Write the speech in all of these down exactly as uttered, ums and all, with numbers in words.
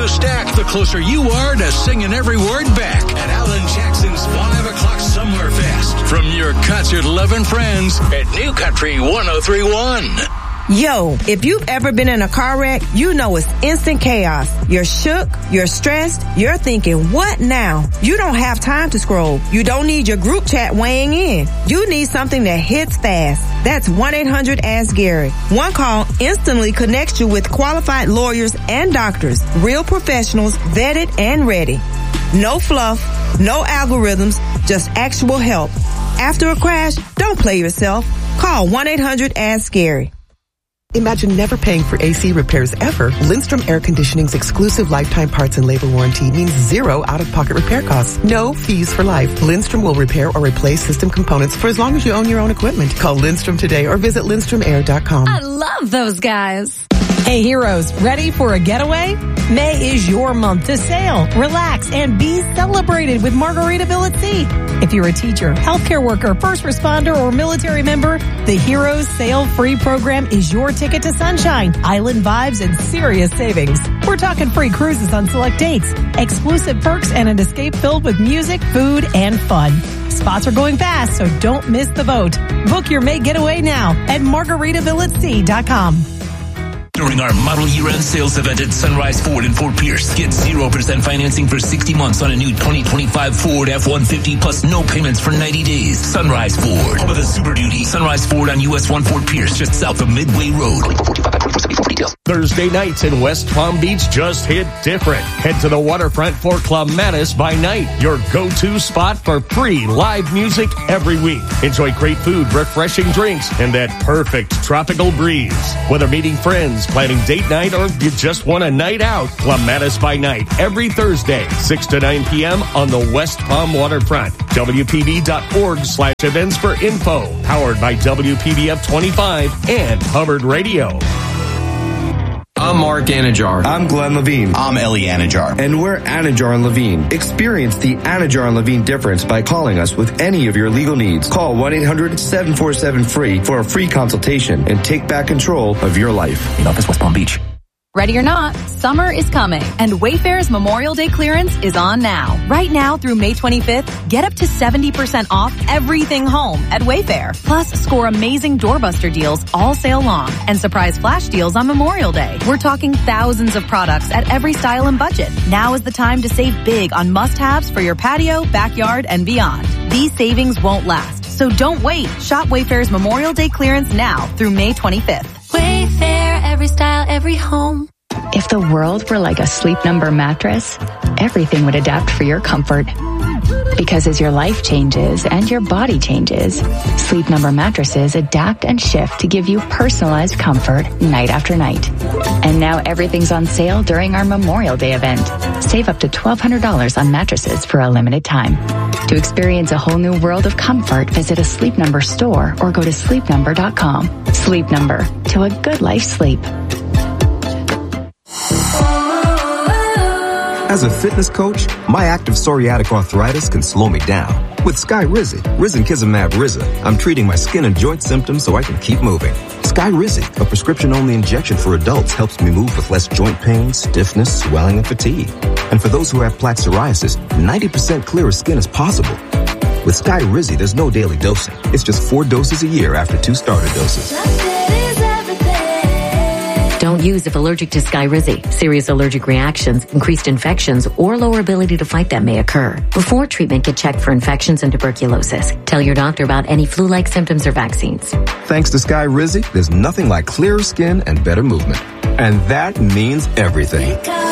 you stack, the closer you are to singing every word back at Alan Jackson's five o'clock Summer Fest. From your concert-loving friends at New Country one oh three point one. Yo, if you've ever been in a car wreck, you know it's instant chaos. You're shook, you're stressed, you're thinking, what now? You don't have time to scroll. You don't need your group chat weighing in. You need something that hits fast. That's one eight hundred ask Gary. One call instantly connects you with qualified lawyers and doctors, real professionals, vetted and ready. No fluff, no algorithms, just actual help. After a crash, don't play yourself. Call one eight hundred ask Gary. Imagine never paying for A C repairs ever. Lindstrom Air Conditioning's exclusive lifetime parts and labor warranty means zero out-of-pocket repair costs. No fees for life. Lindstrom will repair or replace system components for as long as you own your own equipment. Call Lindstrom today or visit lindstrom air dot com. I love those guys. Hey heroes, ready for a getaway? May is your month to sail, relax, and be celebrated with Margaritaville at Sea. If you're a teacher, healthcare worker, first responder, or military member, the Heroes Sail Free program is your ticket to sunshine, island vibes, and serious savings. We're talking free cruises on select dates, exclusive perks, and an escape filled with music, food, and fun. Spots are going fast, so don't miss the boat. Book your May getaway now at margaritaville at sea dot com. During our model year-end sales event at Sunrise Ford in Fort Pierce, get zero percent financing for sixty months on a new twenty twenty-five Ford F one fifty plus no payments for ninety days. Sunrise Ford, home of the Super Duty. Sunrise Ford on U S one Fort Pierce, just south of Midway Road. Thursday nights in West Palm Beach just hit different. Head to the waterfront for Clematis by Night, your go-to spot for free live music every week. Enjoy great food, refreshing drinks, and that perfect tropical breeze. Whether meeting friends, planning date night, or you just want a night out, Clematis by Night every Thursday, six to nine p.m. on the West Palm waterfront. W P B dot org slash events for info. Powered by W P B F twenty-five and Hubbard Radio. I'm Mark Anajar. I'm Glenn Levine. I'm Ellie Anajar. And we're Anajar and Levine. Experience the Anajar and Levine difference by calling us with any of your legal needs. Call one eight hundred seven four seven free for a free consultation and take back control of your life. In office, West Palm Beach. Ready or not, summer is coming, and Wayfair's Memorial Day clearance is on now. Right now through May twenty-fifth, get up to seventy percent off everything home at Wayfair. Plus, score amazing doorbuster deals all sale long and surprise flash deals on Memorial Day. We're talking thousands of products at every style and budget. Now is the time to save big on must-haves for your patio, backyard, and beyond. These savings won't last, so don't wait. Shop Wayfair's Memorial Day clearance now through May twenty-fifth. Wayfair, every style, every home. If the world were like a Sleep Number mattress, everything would adapt for your comfort. Because as your life changes and your body changes, Sleep Number mattresses adapt and shift to give you personalized comfort night after night. And now everything's on sale during our Memorial Day event. Save up to twelve hundred dollars on mattresses for a limited time. To experience a whole new world of comfort, visit a Sleep Number store or go to sleep number dot com. Sleep Number, to a good life sleep. As a fitness coach, my active psoriatic arthritis can slow me down. With Skyrizi, Risankizumab Riza, I'm treating my skin and joint symptoms so I can keep moving. Skyrizi, a prescription-only injection for adults, helps me move with less joint pain, stiffness, swelling, and fatigue. And for those who have plaque psoriasis, ninety percent clearer skin is possible. With Skyrizi, there's no daily dosing. It's just four doses a year after two starter doses. Don't use if allergic to Skyrizi. Serious allergic reactions, increased infections, or lower ability to fight them may occur. Before treatment, get checked for infections and tuberculosis. Tell your doctor about any flu-like symptoms or vaccines. Thanks to Skyrizi, there's nothing like clearer skin and better movement. And that means everything.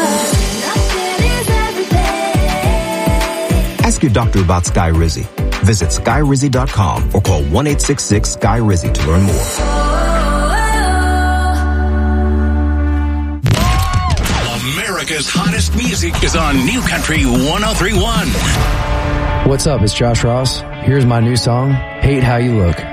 Ask your doctor about Skyrizi. Visit Skyrizi dot com or call one eight six six Sky Rizi to learn more. America's hottest music is on New Country one oh three point one. What's up? It's Josh Ross. Here's my new song, Hate How You Look.